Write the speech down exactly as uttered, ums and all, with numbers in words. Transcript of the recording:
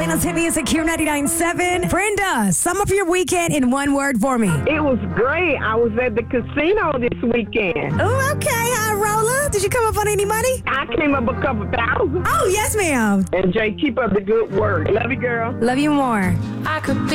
Atlanta's hit music, Q ninety-nine point seven. Brenda, sum up your weekend in one word for me. It was great. I was at the casino this weekend. Oh, okay, high roller. Did you come up on any money? I came up a couple thousand. Oh, yes, ma'am. And Jay, keep up the good work. Love you, girl. Love you more. I could be